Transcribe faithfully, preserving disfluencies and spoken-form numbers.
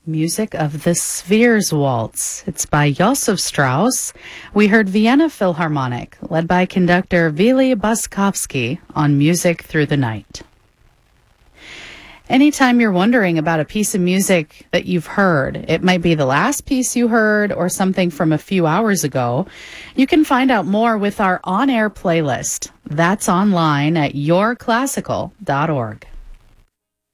Music of the Spheres Waltz. It's by Josef Strauss. We heard Vienna Philharmonic, led by conductor Vili Boskovsky on Music Through the Night. Anytime you're wondering about a piece of music that you've heard, it might be the last piece you heard or something from a few hours ago, you can find out more with our on-air playlist. That's online at your classical dot org.